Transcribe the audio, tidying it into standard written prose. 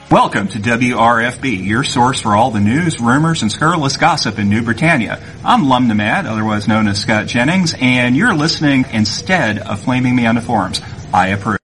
Welcome to WRFB, your source for all the news, rumors, and scurrilous gossip in New Britannia. I'm Lum Nomad, otherwise known as Scott Jennings, and you're listening instead of flaming me on the forums. I approve.